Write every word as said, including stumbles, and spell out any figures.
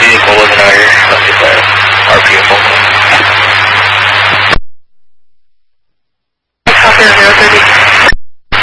Vehicle wasn't out here. Let's get that R P O phone call. Copy zero thirty.